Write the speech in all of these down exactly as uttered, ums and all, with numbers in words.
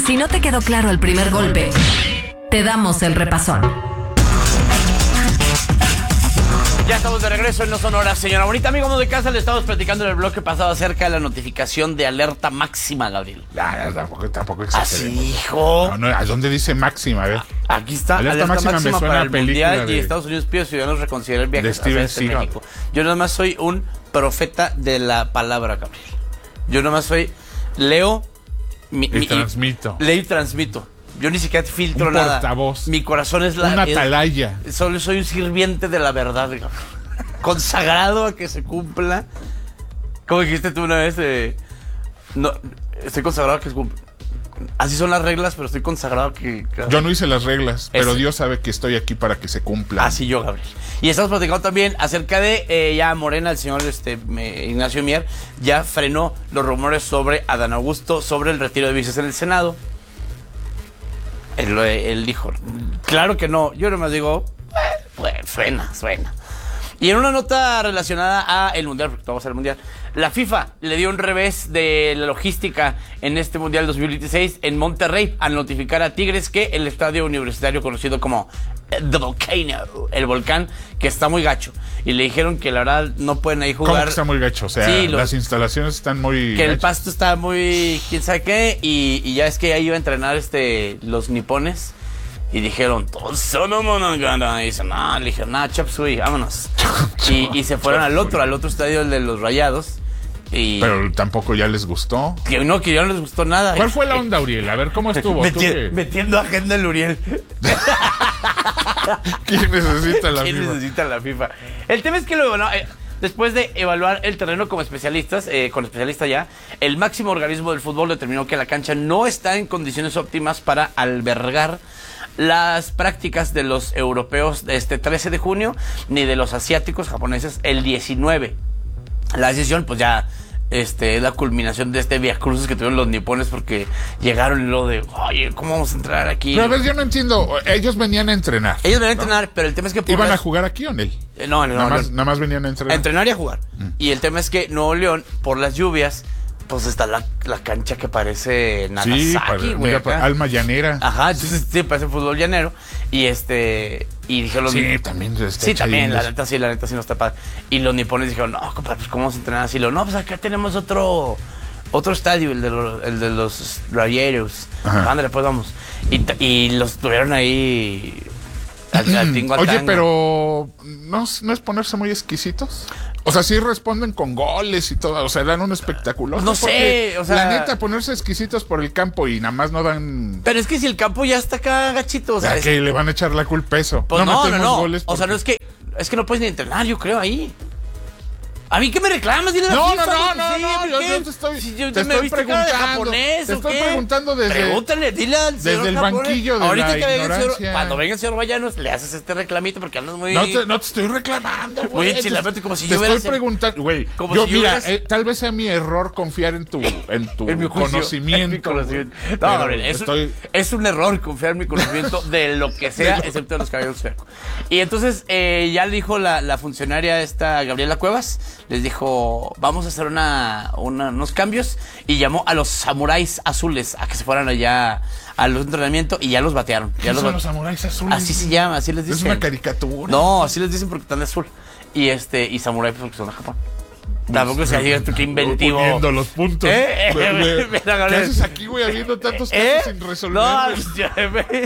Si no te quedó claro el primer golpe, te damos el repasón. Ya estamos de regreso en No Sonora, señora bonita. Amigo de casa, le estamos platicando en el bloque pasado acerca de la notificación de alerta máxima, Gabriel. Ah, tampoco, tampoco Así, hijo. No, no, ¿a dónde dice máxima? A ver. Aquí está, alerta, alerta máxima, máxima, me suena para el Mundial de... y Estados Unidos pide a ciudadanos reconsiderar el viaje de Steven hacia Seagal. México. Yo nada más soy un profeta de la palabra, Gabriel. Yo nada más soy, leo mi, y mi, transmito. Y, leo y transmito. Yo ni siquiera filtro un nada. Portavoz. Mi corazón es la... Una atalaya. Es, solo soy un sirviente de la verdad, Gabriel. Consagrado a que se cumpla. Como dijiste tú una vez, eh, no, estoy consagrado a que se cumpla. Así son las reglas, pero estoy consagrado a que... Yo no hice las reglas, pero Ese. Dios sabe que estoy aquí para que se cumplan. Así yo, Gabriel. Y estamos platicando también acerca de eh, ya Morena, el señor este, eh, Ignacio Mier, ya frenó los rumores sobre Adán Augusto, sobre el retiro de vices en el Senado. Él, él dijo, claro que no. Yo nomás digo, pues suena, suena. Y en una nota relacionada a el Mundial, porque vamos al Mundial, la FIFA le dio un revés de la logística en este Mundial dos mil veintiséis en Monterrey al notificar a Tigres que el estadio universitario conocido como The Volcano, el volcán, que está muy gacho. Y le dijeron que la verdad no pueden ahí jugar. ¿Cómo que está muy gacho? O sea, sí, los, las instalaciones están muy Que gachos. el pasto está muy... quién sabe qué. Y, y ya es que ahí iba a entrenar este los nipones. Y dijeron, todos son monogana. Y dicen, no, le dijeron, no, chop suey, vámonos. y, y se fueron al otro, al otro estadio, el de los Rayados. Y pero tampoco ya les gustó. Que no, que ya no les gustó nada. ¿Cuál fue la onda, Uriel? A ver, ¿cómo estuvo? Meti que... Metiendo agenda el Uriel. ¿Quién necesita la ¿Quién FIFA? necesita la FIFA? El tema es que luego, ¿no? Eh, después de evaluar el terreno como especialistas, eh, con especialistas ya, el máximo organismo del fútbol determinó que la cancha no está en condiciones óptimas para albergar las prácticas de los europeos de este trece de junio, ni de los asiáticos japoneses el diecinueve. La decisión, pues ya, este, es la culminación de este viacrucis que tuvieron los nipones porque llegaron y lo de, oye, ¿cómo vamos a entrar aquí? Pero a ver, yo no entiendo. Ellos venían a entrenar. Ellos venían ¿no? a entrenar, pero el tema es que... por ¿Iban las... a jugar aquí o en él? Eh, no, no, nada, no, más, no. nada más venían a entrenar. A entrenar y a jugar. Mm. Y el tema es que Nuevo León, por las lluvias, pues está la, la cancha que parece Nagasaki, Sí, para, güey. mira, acá. alma llanera. Ajá, entonces sí, parece fútbol llanero. Y este... Y dijeron los Sí, nip- también está Sí, también, chayendo. la neta sí, la neta sí no está padre. Y los nipones dijeron, no, compadre, pues ¿cómo vamos a entrenar así? Lo, no, pues acá tenemos otro... Otro estadio, el de los, el de los Rayeros. Ándale, pues vamos. Y, t- y los tuvieron ahí... Al, al tingo, al Oye, tango. pero ¿no, ¿no es ponerse muy exquisitos? O sea, sí responden con goles y todo, o sea, dan un espectáculo. No sé, o sea... La neta, ponerse exquisitos por el campo y nada más no dan... Pero es que si el campo ya está acá gachito, o sea... ¿A es- que le van a echar la culpa a eso? Pues no, no, metemos no. goles O sea, no porque- es que... Es que no puedes ni entrenar, yo creo, ahí. ¿A mí qué me reclamas? Dile a la No, FIFA, no, no, porque no, sí, no, yo, ¿qué? yo te estoy, Si yo- te ¿me estoy viste cara de preguntando, japonés te o estoy qué? preguntando desde, Pregúntale, dile al señor desde el japonés. banquillo de Ahorita la que venga el señor, ignorancia. cuando venga el señor Vallanos, le haces este reclamito porque andas muy... No te, no te estoy reclamando, güey. Muy enchilapete, como si te yo hubiera estoy sido- preguntando, güey. como Yo, si yo mira, hubiera- eh, tal vez sea mi error confiar en tu, en tu En mi juicio, conocimiento. en mi conocimiento. No, pero Gabriel, es, estoy... un, es un error confiar en mi conocimiento de lo que sea, excepto de los cabellos feos. Y entonces eh, ya le dijo la, la funcionaria esta, Gabriela Cuevas, les dijo, vamos a hacer una, una, unos cambios, y llamó a los samuráis azules a que se fueran allá al entrenamiento, y ya los batearon. Ya ¿Qué los son bat- los samuráis azules? Así se llama, así les Es dicen. una caricatura. No, así les dicen porque están de azul. Y este, y samurái porque son de Japón. Tampoco se diga tú qué inventivo. Poniendo los puntos. ¿Eh? Me- me- Mira, ¿Qué Gabriel. haces aquí, güey, habiendo tantos casos ¿Eh? sin resolver? No, güey? pues, ya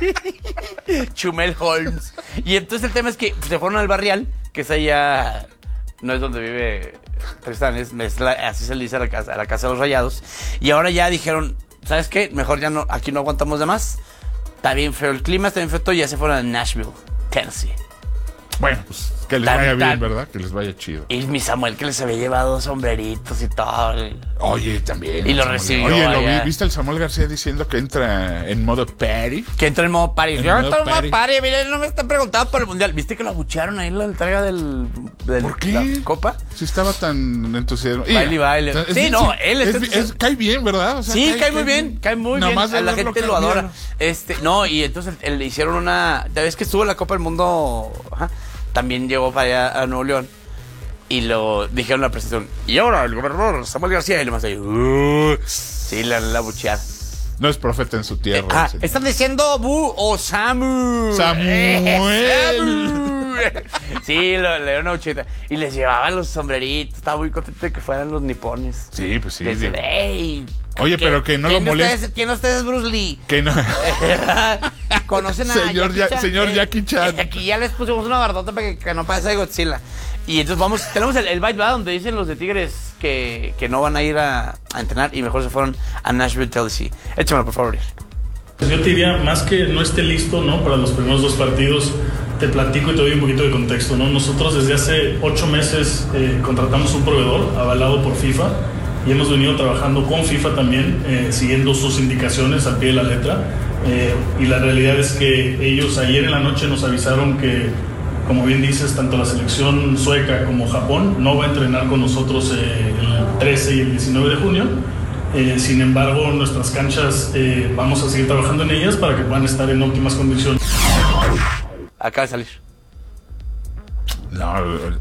ve. Chumel Holmes. Y entonces el tema es que se fueron al Barrial, que es allá, no es donde vive Tristán, es, es la- así se le dice a la, casa, a la casa de los Rayados. Y ahora ya dijeron, ¿sabes qué? Mejor ya no, aquí no aguantamos de más. Está bien feo el clima, está bien feo todo, y ya se fueron a Nashville, Tennessee. Bueno, pues que les Tan, vaya bien, tan. ¿verdad? Que les vaya chido. Y mi Samuel que les había llevado sombreritos y todo. Oye, también. Y lo Samuel. recibió Oye, ¿lo vi? allá. ¿Viste al Samuel García diciendo que entra en modo party? Que entró en modo party. En Yo modo entro en modo party. party. Mire, no me están preguntando por el mundial. ¿Viste que lo abuchearon ahí en la entrega del, del ¿Por qué? la copa? Si estaba tan entusiasmado. Y- Baile y baile. es- Sí, es- no, él es- está es- entusiasmado. cae bien, ¿verdad? O sea, Sí, cae muy bien, cae muy bien. Nomás de A la verlo, gente lo cae- adora. míralo. Este, no, y entonces él- le hicieron una. Ya ves que estuvo en la Copa del Mundo. Ajá, también llegó para allá a Nuevo León. Y lo dijeron en la presentación. Y ahora el gobernador Samuel García. Y le más ahí. Uh, sí, la, la bucheada. No es profeta en su tierra. Ah, sí. ¿están diciendo Bu o Samu? Samuel. Sí, lo, le dio una ochita. Y les llevaban los sombreritos. Estaba muy contento de que fueran los nipones. Sí, pues sí. Les sí. decía, "Ey, Oye, pero que no lo ¿quién de moleste. ustedes- ¿Quién de ustedes es Bruce Lee? Que no. ¿Conocen a Señor Jackie Ya- Chan? señor Eh, Jackie Chan. eh, Aquí ya les pusimos una bardota para que, que no pase de Godzilla. Y entonces vamos, tenemos el, el byte, ¿verdad? Donde dicen los de Tigres que, que no van a ir a, a entrenar y mejor se fueron a Nashville, Tennessee. Échamelo, por favor. Pues yo te diría, más que no esté listo, ¿no? Para los primeros dos partidos, te platico y te doy un poquito de contexto, ¿no? Nosotros desde hace ocho meses eh, contratamos un proveedor avalado por FIFA y hemos venido trabajando con FIFA también, eh, siguiendo sus indicaciones al pie de la letra. Eh, y la realidad es que ellos ayer en la noche nos avisaron que, como bien dices, tanto la selección sueca como Japón no va a entrenar con nosotros eh, el trece y el diecinueve de junio. Eh, sin embargo, nuestras canchas eh, vamos a seguir trabajando en ellas para que puedan estar en óptimas condiciones. Acaba de salir. No,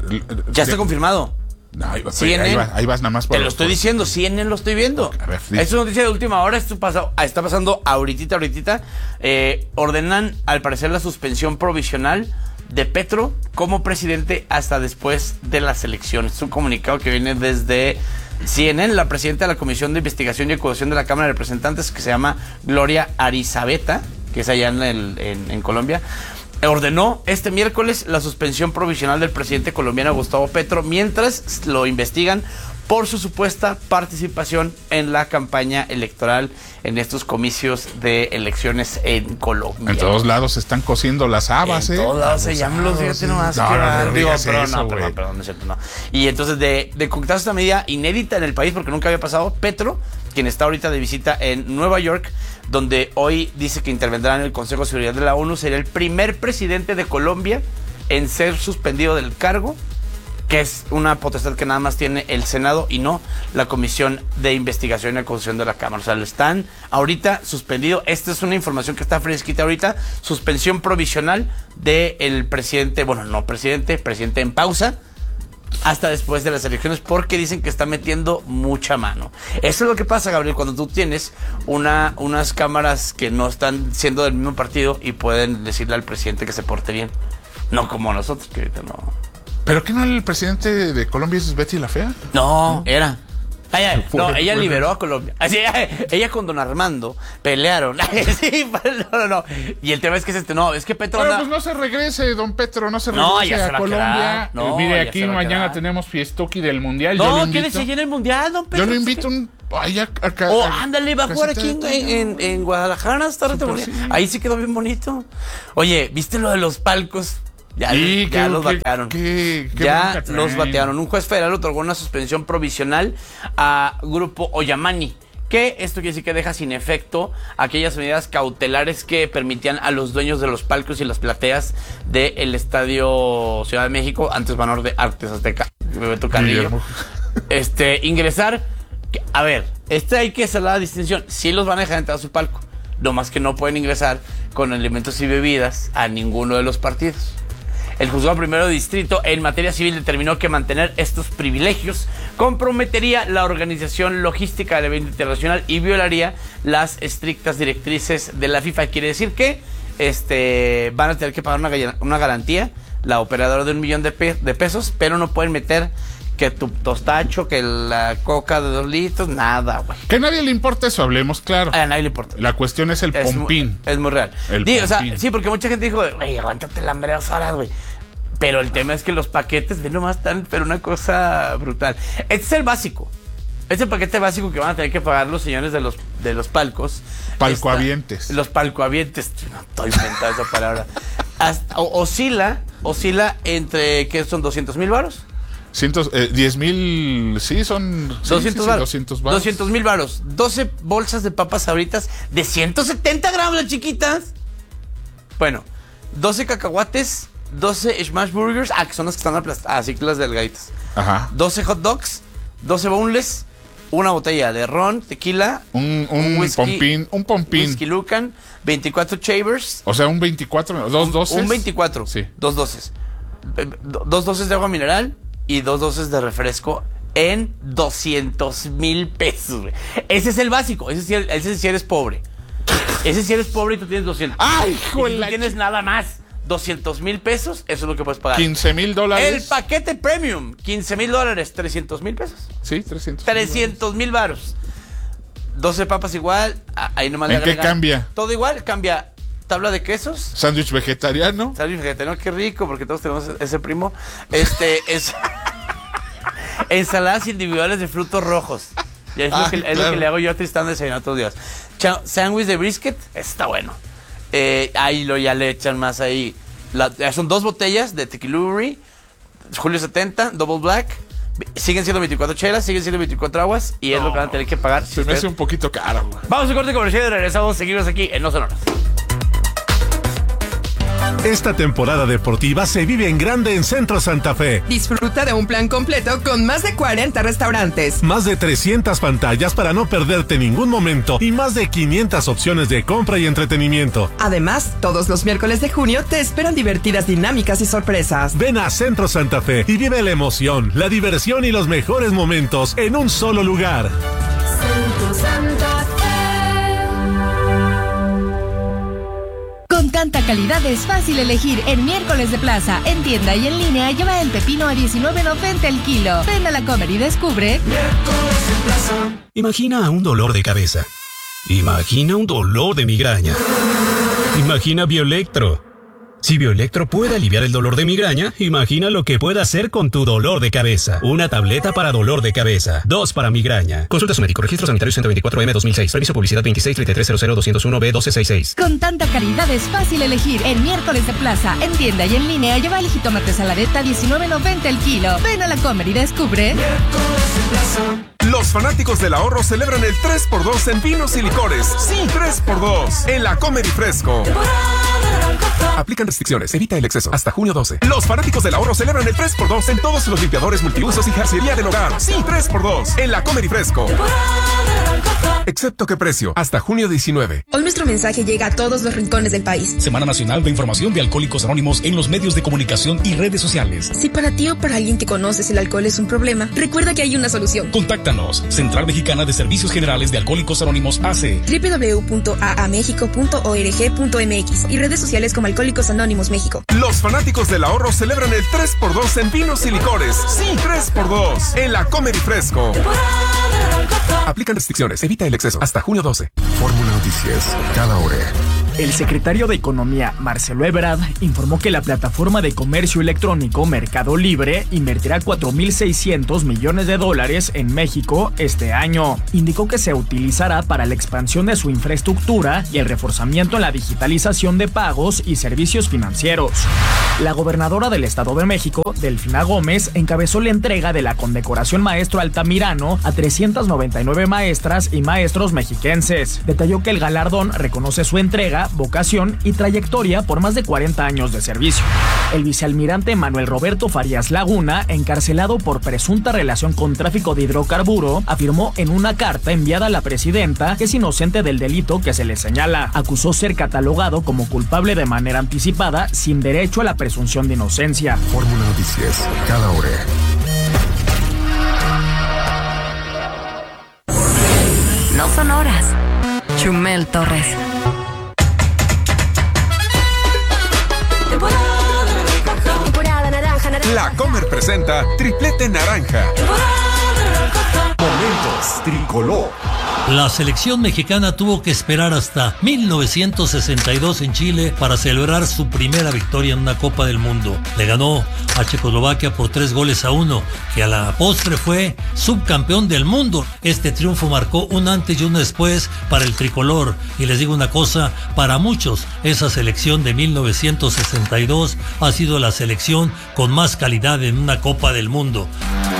Ya está confirmado. No, ahí, C N N. ahí, vas, ahí vas nada más por Te lo estoy por- diciendo, C N N lo estoy viendo. A ver, sí. Es una noticia de última hora, esto pasa, está pasando ahorita, ahorita. Eh, ordenan, al parecer, la suspensión provisional de Petro como presidente hasta después de las elecciones. Es un comunicado que viene desde C N N. La presidenta de la Comisión de Investigación y Acusación de la Cámara de Representantes, que se llama Gloria Arizabeta, que es allá en, el, en, en Colombia, ordenó este miércoles la suspensión provisional del presidente colombiano Gustavo Petro mientras lo investigan por su supuesta participación en la campaña electoral en estos comicios de elecciones en Colombia. En todos lados se están cociendo las habas, En ¿eh? todos lados se Los llaman los habas, fíjate sí. nomás. No, que no, va- no digo, digas pero eso, no, güey. perdón, perdón, no es cierto, no. Y entonces de, de concretar esta medida inédita en el país, porque nunca había pasado, Petro, quien está ahorita de visita en Nueva York, donde hoy dice que intervendrá en el Consejo de Seguridad de la ONU, sería el primer presidente de Colombia en ser suspendido del cargo, que es una potestad que nada más tiene el Senado y no la Comisión de Investigación y Acusación de la Cámara. O sea, lo están ahorita suspendido. Esta es una información que está fresquita ahorita. Suspensión provisional del presidente, bueno, no presidente, presidente en pausa, hasta después de las elecciones, porque dicen que está metiendo mucha mano. Eso es lo que pasa, Gabriel, cuando tú tienes una, unas cámaras que no están siendo del mismo partido y pueden decirle al presidente que se porte bien. No como nosotros, que ahorita no... ¿Pero qué no el presidente de Colombia es Betty la Fea? No, era. Ay, ay, no, Fue- ella fue- liberó a Colombia. Así, ay, ella con Don Armando pelearon. Ay, sí, no, no, no. Y el tema es que es este, no, es que Petro Bueno, anda... pues no se regrese, don Petro, no se No, regrese ya se a va a Colombia. quedar. No, Eh, Mire, ya aquí se va a mañana quedar. tenemos fiestuki del Mundial. yo No, lo ¿quiere invito. seguir en el Mundial, don Petro? Yo lo invito un... Ay, a- a- Oh, a- ándale, va a jugar aquí en, casita de- en, en Guadalajara. Está Sí, rete pues bonito. sí. Ahí sí quedó bien bonito. Oye, ¿viste lo de los palcos? Ya, Y ya qué- los qué- batearon. qué- qué ya bronca traen. los batearon. Un juez federal otorgó una suspensión provisional a Grupo Oyamani, que esto quiere decir que deja sin efecto aquellas medidas cautelares que permitían a los dueños de los palcos y las plateas del Estadio Ciudad de México, antes Banor de Artes Azteca, Bebeto Carrillo, Guillermo. este, ingresar. que- A ver, este hay que hacer la distinción. Sí los van a dejar entrar a su palco, no más que no pueden ingresar con alimentos y bebidas a ninguno de los partidos. El juzgado primero de distrito en materia civil determinó que mantener estos privilegios comprometería la organización logística del evento internacional y violaría las estrictas directrices de la FIFA. Quiere decir que este, van a tener que pagar una, gall- una garantía, la operadora de un millón de, pe- de pesos, pero no pueden meter que tu tostacho, que la coca de dos litros, nada, güey. Que a nadie le importa eso, hablemos claro. A nadie le importa. La cuestión es el Es pompín. Muy, es muy real. El Digo, o sea, pompín. sí, porque mucha gente dijo, güey, aguántate la hambre dos horas, güey. Pero el tema es que los paquetes, ven nomás tan, pero una cosa brutal. Este es el básico. Este es el paquete básico que van a tener que pagar los señores de los, de los palcos. Palcoavientes. Esta- los palcoavientes. No estoy inventando esa palabra. Hasta- o- oscila, oscila entre, ¿qué son? ¿doscientos mil varos? Cientos, eh, diez mil, sí, son... sí, doscientos sí, sí, varos. doscientos varos. doscientos mil varos. doce bolsas de papas sabritas de ciento setenta gramos, las chiquitas. Bueno, doce cacahuates, doce smash burgers. Ah, que son las que están aplastadas, así que las delgaditas. Ajá. doce hot dogs, doce boneless, una botella de ron, tequila, Un, un, whisky- pompín, un pompín. whisky Lucan, veinticuatro chavers. O sea, un veinticuatro, dos doces. Un veinticuatro. Sí. Dos doces. Eh, do- Dos doces de agua mineral y dos doces de refresco en doscientos mil pesos, güey. Ese es el básico. Ese sí, ese sí eres pobre. Ese si eres pobre y tú tienes doscientos. ¡Ay, y hijo de tú la tienes ch- nada más doscientos mil pesos, eso es lo que puedes pagar. quince mil dólares. El paquete premium, quince mil dólares, trescientos mil pesos. Sí, trescientos. trescientos mil varos. doce papas igual, a- ahí nomás le ¿En qué agregan cambia? Todo igual, cambia tabla de quesos. Sándwich vegetariano. Sándwich vegetariano, qué rico, porque todos tenemos ese primo. Este, es... Ensaladas individuales de frutos rojos. Y es, Ah, lo, que, es claro. lo que le hago yo a Tristán de desayunar todos los días. Cha- Sándwich de brisket, está bueno. Eh, ahí lo ya le echan más ahí. La- ya son dos botellas de Tequiluri, Julio setenta, Double Black. Siguen siendo veinticuatro chelas, siguen siendo veinticuatro aguas. Y es lo que van a tener que pagar. si Se me ustedes- hace un poquito caro, güey. Vamos a corte comercial y regresamos. Seguimos aquí en No Sonoras. Esta temporada deportiva se vive en grande en Centro Santa Fe. Disfruta de un plan completo con más de cuarenta restaurantes. Más de trescientas pantallas para no perderte ningún momento y más de quinientas opciones de compra y entretenimiento. Además, todos los miércoles de junio te esperan divertidas dinámicas y sorpresas. Ven a Centro Santa Fe y vive la emoción, la diversión y los mejores momentos en un solo lugar. Centro Santa Fe. Con tanta calidad es fácil elegir en miércoles de plaza, en tienda y en línea. Lleva el pepino a diecinueve noventa el kilo. Ven a la Comer y descubre. Imagina un dolor de cabeza. Imagina un dolor de migraña. Imagina Bioelectro. Si Bioelectro puede aliviar el dolor de migraña, imagina lo que puede hacer con tu dolor de cabeza. Una tableta para dolor de cabeza, dos para migraña. Consulta a su médico. Registro sanitario ciento veinticuatro M dos mil seis. Servicio publicidad veintiséis treinta y tres cero cero doscientos uno B doce sesenta y seis. Con tanta calidad es fácil elegir en miércoles de plaza, en tienda y en línea. Lleva el jitomate saladeta a diecinueve noventa el kilo. Ven a la Comer y descubre. Los fanáticos del ahorro celebran el tres por dos en vinos y licores. Sí, tres por dos en la Comer y Fresco. Aplican restricciones, evita el exceso. Hasta junio doce. Los fanáticos del ahorro celebran el tres por dos en todos los limpiadores multiusos y jarcería del hogar. Sí, tres por dos en la Comer y Fresco. Excepto que precio, hasta junio diecinueve. Hoy nuestro mensaje llega a todos los rincones del país. Semana Nacional de Información de Alcohólicos Anónimos en los medios de comunicación y redes sociales. Si para ti o para alguien que conoces el alcohol es un problema, recuerda que hay una solución. Contáctanos. Central Mexicana de Servicios Generales de Alcohólicos Anónimos A C. doble u doble u doble u punto a a mexico punto org punto m x y redes sociales como Alcohólicos Anónimos México. Los fanáticos del ahorro celebran el tres por dos en vinos y licores. Sí, tres por dos en la Comer y Fresco. Aplican restricciones, evita el exceso. Hasta junio doce. Fórmula Noticias, cada hora. El secretario de Economía, Marcelo Ebrard, informó que la plataforma de comercio electrónico Mercado Libre invertirá cuatro mil seiscientos millones de dólares en México este año. Indicó que se utilizará para la expansión de su infraestructura y el reforzamiento en la digitalización de pagos y servicios financieros. La gobernadora del Estado de México, Delfina Gómez, encabezó la entrega de la condecoración Maestro Altamirano a trescientas noventa y nueve maestras y maestros mexiquenses. Detalló que el galardón reconoce su entrega, vocación y trayectoria por más de cuarenta años de servicio. El vicealmirante Manuel Roberto Farías Laguna, encarcelado por presunta relación con tráfico de hidrocarburo, afirmó en una carta enviada a la presidenta que es inocente del delito que se le señala. Acusó ser catalogado como culpable de manera anticipada sin derecho a la presunción de inocencia. Fórmula Noticias, cada hora. No son horas. Chumel Torres. La Comer presenta Triplete Naranja. Momentos Tricolor. La selección mexicana tuvo que esperar hasta mil novecientos sesenta y dos en Chile para celebrar su primera victoria en una Copa del Mundo. Le ganó a Checoslovaquia por tres goles a uno, que a la postre fue subcampeón del mundo. Este triunfo marcó un antes y un después para el tricolor. Y les digo una cosa, para muchos, esa selección de mil novecientos sesenta y dos ha sido la selección con más calidad en una Copa del Mundo.